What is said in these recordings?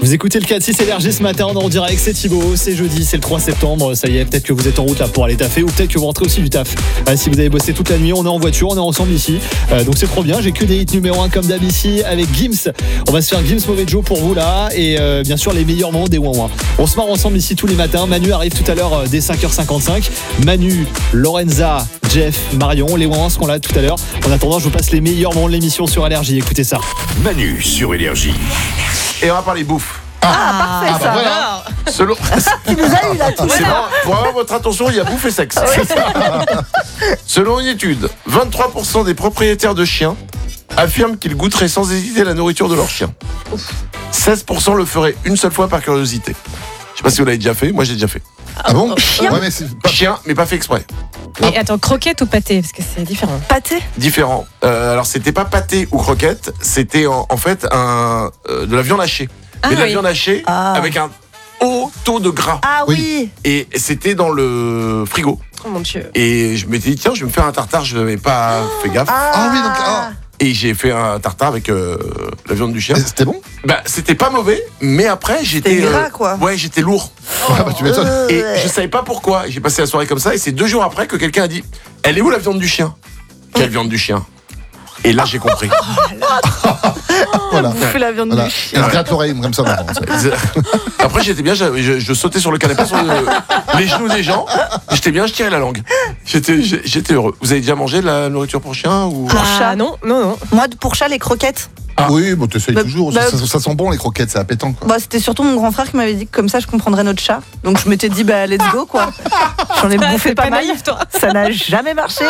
Vous écoutez le 4-6 énergie ce matin, on est en direct, c'est Thibaut, c'est jeudi, c'est le 3 septembre, ça y est, peut-être que vous êtes en route là pour aller taffer ou peut-être que vous rentrez aussi du taf. Si vous avez bossé toute la nuit, on est en voiture, on est ensemble ici, donc c'est trop bien, j'ai que des hits numéro 1 comme d'hab ici avec Gims. On va se faire Gims Mauvais Joe pour vous là et bien sûr les meilleurs moments des Ouin-Ouin. On se marre ensemble ici tous les matins, Manu arrive tout à l'heure dès 5h55, Manu, Lorenza, Jeff, Marion, les Ouin-Ouin seront là tout à l'heure. En attendant, je vous passe les meilleurs moments de l'émission sur Énergie, écoutez ça. Manu sur Énergie. Et on va parler bouffe. Parfait ça. Voilà. Selon... Tu nous as eu là tout C'est bon, pour avoir votre attention, il y a bouffe et sexe. Selon une étude, 23% des propriétaires de chiens affirment qu'ils goûteraient sans hésiter la nourriture de leur chien. 16% le feraient une seule fois par curiosité. Je sais pas si vous l'avez déjà fait, moi j'ai déjà fait. Ah bon? Chien. Ouais, mais c'est pas... Chien, mais pas fait exprès. Mais attends, croquette ou pâté? Parce que c'est différent. Pâté. Différent. Alors c'était pas pâté ou croquette, c'était en fait de la viande hachée. Ah, mais de la oui. viande hachée avec un haut taux de gras. Ah oui. Et c'était dans le frigo. Oh mon Dieu. Et je m'étais dit, tiens, je vais me faire un tartare, je n'avais pas fait gaffe. Ah oui, donc... Et j'ai fait un tartare avec la viande du chien. C'était bon? Bah, c'était pas mauvais, mais après, j'étais. C'était gras, quoi. Ouais, j'étais lourd. Ah bah tu m'étonnes. Et je savais pas pourquoi. J'ai passé la soirée comme ça, et c'est 2 jours après que quelqu'un a dit, elle est où la viande du chien? Quelle viande du chien? Et là, j'ai compris. Voilà. Bouffer la viande Voilà. du chien. Elle se gratte l'oreille comme ça maintenant. Après, j'étais bien, je sautais sur le canapé, sur les genoux des gens. J'étais bien, je tirais la langue. J'étais heureux. Vous avez déjà mangé de la nourriture pour chien ou... chat. Non. Moi pour chat les croquettes. Oui, bon, t'essayes Bah, toujours. bah, Ça sent bon les croquettes, c'est appétant quoi. Bah c'était surtout mon grand frère qui m'avait dit que comme ça je comprendrais notre chat. Donc je m'étais dit bah let's go quoi. J'en ai bouffé c'est pas pas mal. naïf, toi. Ça n'a jamais marché.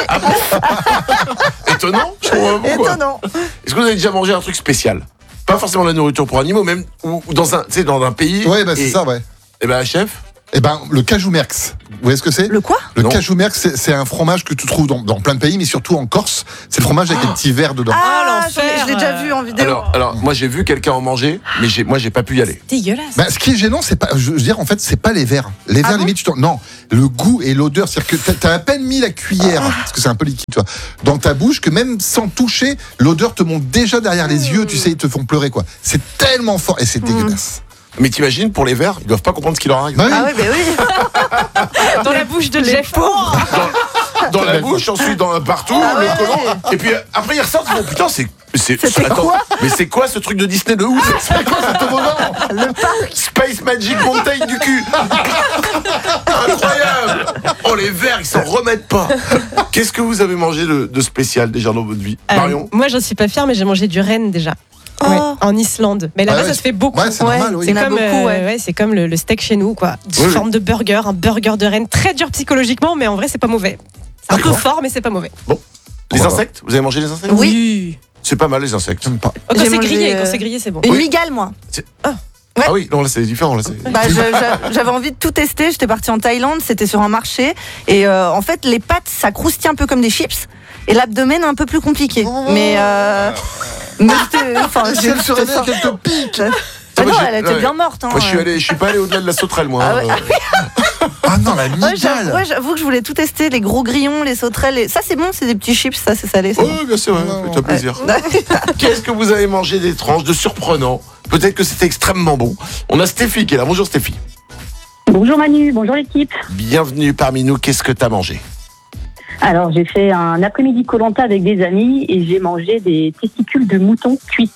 Étonnant, je comprends pas pourquoi. Étonnant. Est-ce que vous avez déjà mangé un truc spécial? Pas forcément de la nourriture pour animaux, même ou dans un, tu sais, dans un pays. Ouais, bah c'est ça, ouais. Et ben, chef. Eh ben, le cajou merx. Vous voyez ce que c'est? Le quoi? Le Non. cajou merx, c'est un fromage que tu trouves dans plein de pays, mais surtout en Corse. C'est le fromage avec les petits verres dedans. l'enfer. Je l'ai déjà vu en vidéo. Alors, moi j'ai vu quelqu'un en manger, mais moi j'ai pas pu y aller. Dégueulasse. Bah, ce qui est gênant, c'est pas, je veux dire, en fait, c'est pas les verres. Les verres, bon limite, non, le goût et l'odeur, c'est-à-dire que t'as à peine mis la cuillère, parce que c'est un peu liquide, tu vois, dans ta bouche, que même sans toucher, l'odeur te monte déjà derrière les yeux, tu sais, ils te font pleurer, quoi. C'est tellement fort et c'est dégueulasse. Mais t'imagines, pour les verts, ils doivent pas comprendre ce qui leur arrive. Bah oui. Ah oui, bah oui. Dans la bouche de Jeff. Dans la bouche, ensuite partout, le collant. Et puis après ils ressortent, ils font putain, C'était attends, quoi mais c'est quoi ce truc de Disney de ouf? C'est quoi ce toboggan? Le parc. Space Magic Mountain du cul. Incroyable. Oh les verts, ils s'en remettent pas. Qu'est-ce que vous avez mangé de spécial déjà dans votre vie, Marion? Moi, j'en suis pas fière, mais j'ai mangé du renne déjà. Oh. Ouais, en Islande. Mais là-bas, Ah ouais, ça se fait beaucoup. Ouais, c'est Ouais, normal, oui. Il y en a beaucoup, ouais. C'est comme le steak chez nous, quoi. Sous Oui, forme de burger, un burger de renne très dur psychologiquement, mais en vrai, c'est pas mauvais. C'est un peu D'accord. fort, mais c'est pas mauvais. Les Pourquoi insectes? Vous avez mangé les insectes? Oui. C'est pas mal les insectes. J'aime pas. Quand J'ai c'est mangé, grillé, quand c'est grillé, c'est bon. Une Oui. migale moi. Ah oui, non là c'est différent là. Bah, j'avais envie de tout tester. J'étais partie en Thaïlande, c'était sur un marché. Et en fait, les pattes, ça croustille un peu comme des chips. Et l'abdomen, un peu plus compliqué. Mais c'était. Enfin, Si elle se réveille, qu'elle te pique. Bah non, Moi, elle était bien morte. Hein. Moi je suis pas allé au-delà de la sauterelle moi. Ah ouais. Ah non, la Ouais, migale. j'avoue que je voulais tout tester, les gros grillons, les sauterelles. Ça, c'est bon, c'est des petits chips, ça, c'est salé. c'est bon. Oui, bien sûr, Non. fais-toi plaisir. Qu'est-ce que vous avez mangé d'étrange, de surprenant? Peut-être que c'était extrêmement bon. On a Stéphie qui est là. Bonjour Stéphie. Bonjour Manu, bonjour l'équipe. Bienvenue parmi nous. Qu'est-ce que t'as mangé? Alors j'ai fait un après-midi Koh-Lanta avec des amis et j'ai mangé des testicules de mouton cuites.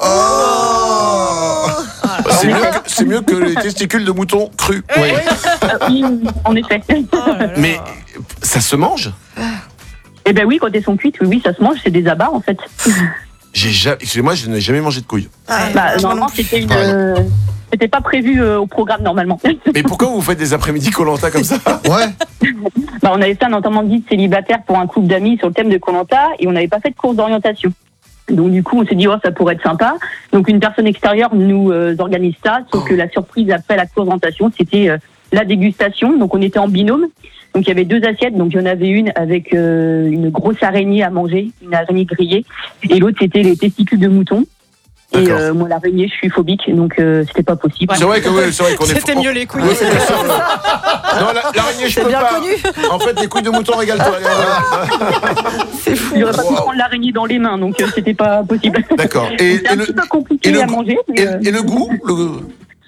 C'est mieux que les testicules de mouton crus. Oui. Oui, en effet. Mais ça se mange? Eh ben oui, quand elles sont cuites, oui, ça se mange, c'est des abats en fait. Excusez-moi, je n'ai jamais mangé de couilles. Bah, normalement, c'était pas prévu au programme normalement. Mais pourquoi vous faites des après-midi Koh-Lanta comme ça? Ouais. Bah, on avait fait un enterrement de vie de célibataire pour un couple d'amis sur le thème de Koh-Lanta et on n'avait pas fait de course d'orientation. Donc du coup, on s'est dit, ça pourrait être sympa. Donc une personne extérieure nous organise ça, sauf que la surprise après la course d'orientation, c'était la dégustation. Donc on était en binôme. Donc il y avait 2 assiettes. Donc il y en avait une avec une grosse araignée à manger, une araignée grillée, et l'autre c'était les testicules de mouton. Et D'accord. moi l'araignée, je suis phobique, donc c'était pas possible. C'est vrai qu'on est. C'était mieux les couilles. Oui, c'est sûr. Non, l'araignée, je C'est peux bien pas. connu. En fait, les couilles de mouton, régale-toi. C'est fou. J'aurais pas pu prendre l'araignée dans les mains, donc c'était pas possible. D'accord. C'est un petit peu compliqué à manger. Et le goût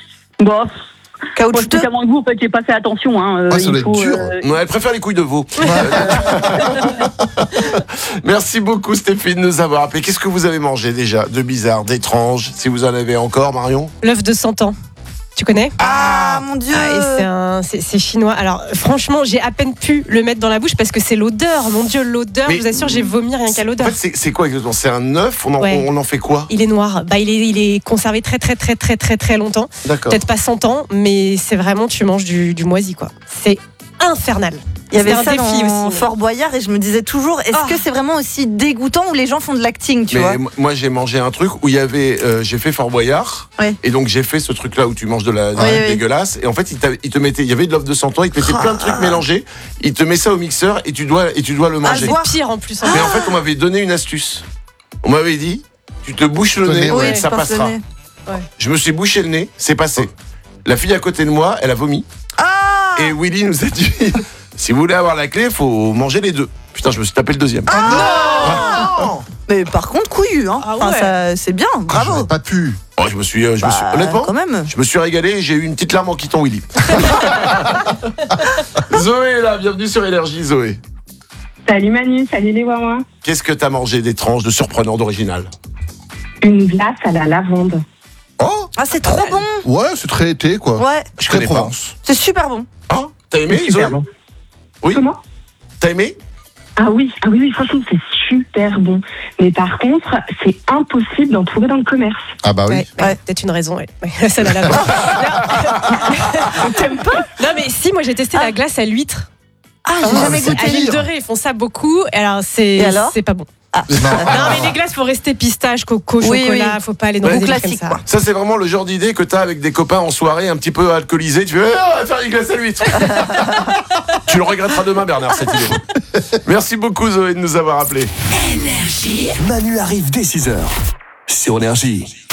Bon, moi, je suis Caoutchouteux. totalement de vous, en fait, j'ai pas fait attention. Hein. Ouais, ça doit être dur. Ouais, elle préfère les couilles de veau. Merci beaucoup Stéphanie de nous avoir appelé. Qu'est-ce que vous avez mangé déjà de bizarre, d'étrange, si vous en avez encore, Marion? L'œuf de 100 ans. Tu connais? Ah, mon Dieu. C'est chinois. Alors franchement, j'ai à peine pu le mettre dans la bouche parce que c'est l'odeur. Mon Dieu, l'odeur. Mais- Je vous assure, j'ai vomi rien qu'à En l'odeur. fait, c'est quoi exactement? C'est un œuf, Ouais. on en fait quoi? Il est noir. Bah, il est conservé très longtemps. D'accord. Peut-être pas 100 ans, mais c'est vraiment, tu manges du moisi, quoi. C'est infernal. Il y avait C'était ça un défi dans aussi. Fort Boyard et je me disais toujours, est-ce que c'est vraiment aussi dégoûtant où les gens font de l'acting, tu vois? Mais moi j'ai mangé un truc où il y avait, j'ai fait Fort Boyard, Ouais. et donc j'ai fait ce truc là où tu manges de la Oui, oui. dégueulasse, et en fait il te mettait, il y avait de l'œuf de 100 ans, il te mettait plein de trucs mélangés, il te met ça au mixeur et tu dois le manger. voir. C'est pire en plus. hein. Mais en fait on m'avait donné une astuce, on m'avait dit, tu te bouches le Le nez, nez, ouais. ça je pense le passera. nez. Je me suis bouché le nez, c'est passé. La fille à côté de moi, elle a vomi, Ah et Willy nous a dit, si vous voulez avoir la clé, faut manger les deux. Putain, je me suis tapé le deuxième. Mais par contre, couillu, hein. Ah Enfin, ouais. ça, c'est bien, Ah, bravo. j'aurais pas pu. Oh, je me suis Bah, honnêtement, quand même. je me suis régalé et j'ai eu une petite larme en quittant Willy. Zoé est là, bienvenue sur Énergie, Zoé. Salut Manu, salut les Wawa. Qu'est-ce que t'as mangé d'étrange, de surprenant, d'original? Une glace à la lavande. Oh, Ah, c'est trop bon. ouais, c'est très été, quoi. Ouais, Je Très connais pas. Provence. c'est super bon. Ah, t'as aimé, C'est Zoé? super bon. Oui. Comment? T'as aimé? Ah oui, franchement c'est super bon. Mais par contre, c'est impossible d'en trouver dans le commerce. Ah bah oui. Ouais, peut-être une raison. Ouais. Ça va là-bas. T'aimes pas? Non, mais si, moi j'ai testé la glace à l'huître. Ah, j'ai Ah, jamais mais c'est goûté. À l'île pire. de Ré, ils font ça beaucoup. Alors, Et alors c'est pas bon. Non. Non, mais les glaces, faut rester pistache, coco, Oui, chocolat. oui. Faut pas aller dans Ouais. des Goût délires comme classique, ça. quoi. Ça, c'est vraiment le genre d'idée que t'as avec des copains en soirée un petit peu alcoolisés. Tu fais, on va faire une glace à l'huître. Tu le regretteras demain, Bernard, cette idée. Merci beaucoup, Zoé, de nous avoir appelés. Manu arrive dès 6h sur Énergie.